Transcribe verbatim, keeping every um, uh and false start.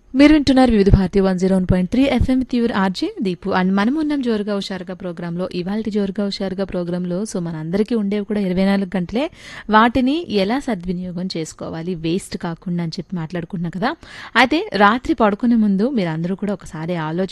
మీరు వింటున్నారు వివిధ Bharati one zero one point three FM తీవ్ర ఆర్జే దీపు అండ్ మనం ఉన్నాం జోరుగా హుషారుగా ప్రోగ్రాంలో. ఇవాళ జోరుగా హుషారుగా ప్రోగ్రాంలో సో మనందరికీ ఉండేవి కూడా ఇరవై నాలుగు గంటలే, వాటిని ఎలా సద్వినియోగం చేసుకోవాలి వేస్ట్ కాకుండా అని చెప్పి మాట్లాడుకుంటున్నాం కదా. అయితే రాత్రి పడుకునే ముందు మీరు అందరూ కూడా ఒకసారి ఆలోచించండి,